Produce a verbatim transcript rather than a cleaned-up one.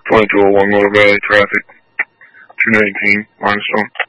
twenty-two oh one Motor Valley traffic, two nineteen, Limestone.